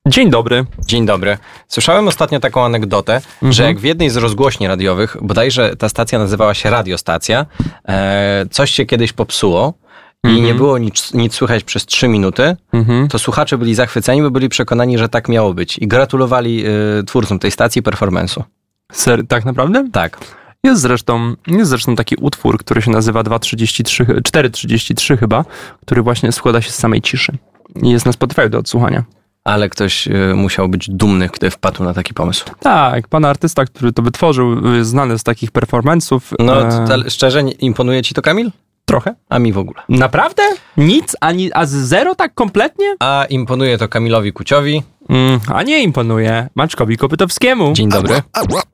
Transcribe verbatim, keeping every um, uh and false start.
Dzień dobry. Dzień dobry. Słyszałem ostatnio taką anegdotę, mhm. że jak w jednej z rozgłośni radiowych, bodajże ta stacja nazywała się radiostacja, e, coś się kiedyś popsuło i mhm. nie było nic, nic słychać przez trzy minuty, mhm. to słuchacze byli zachwyceni, bo byli przekonani, że tak miało być i gratulowali e, twórcom tej stacji performance'u. Ser, tak naprawdę? Tak. Jest zresztą, jest zresztą taki utwór, który się nazywa dwa trzydzieści trzy, cztery trzydzieści trzy chyba, który właśnie składa się z samej ciszy i jest na Spotify do odsłuchania. Ale ktoś y, musiał być dumny, gdy wpadł na taki pomysł. Tak, pan artysta, który to wytworzył, jest znany z takich performance'ów. No, e... to, szczerze, imponuje ci to, Kamil? Trochę. A mi w ogóle. Naprawdę? Nic? Ani, a z zero tak kompletnie? A imponuje to Kamilowi Kuciowi. Mm, a nie imponuje Maćkowi Kopytowskiemu. Dzień dobry.